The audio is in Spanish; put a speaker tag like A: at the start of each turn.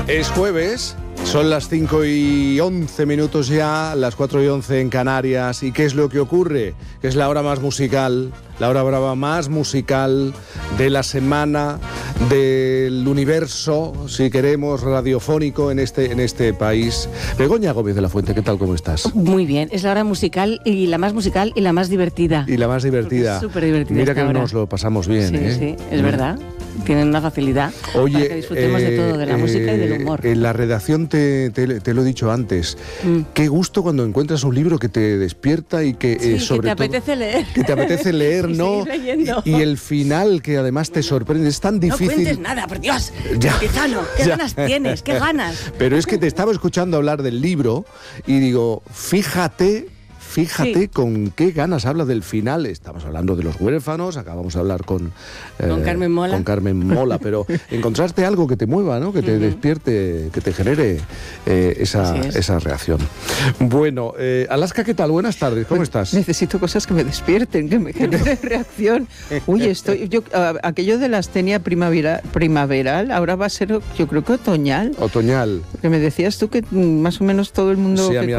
A: Es jueves, son las 5:11 ya, las 4:11 en Canarias. ¿Y qué es lo que ocurre? Que es la hora más musical, la hora brava más musical de la semana, del universo, si queremos, radiofónico en este país. Begoña Gómez de la Fuente, ¿qué tal? ¿Cómo estás?
B: Muy bien, es la hora musical y la más divertida.
A: Y la más divertida.
B: Es súper divertida.
A: Mira que
B: hora.
A: Nos lo pasamos bien,
B: sí,
A: ¿eh?
B: Sí, es verdad. Tienen una facilidad.
A: Oye,
B: para que disfrutemos de todo, de la música y del humor.
A: En la redacción te lo he dicho antes. Qué gusto cuando encuentras un libro que te despierta y que sobre
B: que te
A: todo,
B: apetece leer.
A: Que te apetece leer,
B: y
A: ¿no?
B: seguir leyendo.
A: Y el final que además te sorprende. Es tan difícil.
B: No cuentes nada, por Dios.
A: Ya.
B: Quijano, ¿qué ganas tienes? ¿Qué ganas?
A: Pero es que te estaba escuchando hablar del libro y digo, fíjate con qué ganas habla del final. Estamos hablando de los huérfanos, acabamos de hablar con
B: Carmen Mola.
A: Con Carmen Mola, pero encontraste algo que te mueva, ¿no? Que te despierte, que te genere esa reacción. Bueno, Alaska, ¿qué tal? Buenas tardes, ¿cómo estás?
C: Necesito cosas que me despierten, que me generen reacción. Uy, aquello de la astenia primaveral, ahora va a ser, yo creo que otoñal.
A: Otoñal.
C: Porque me decías tú que más o menos todo el mundo...
A: Sí, a mí